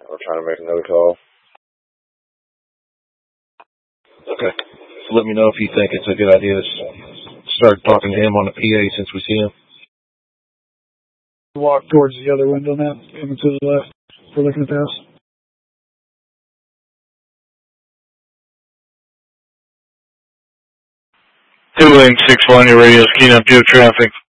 We're trying to make another call. Okay. So let me know if you think it's a good idea to start talking to him on the PA since we see him. Walk towards the other window now, coming to the left. We're looking at the house. 2 Wing 6-1, your radio's keying up 2 traffic.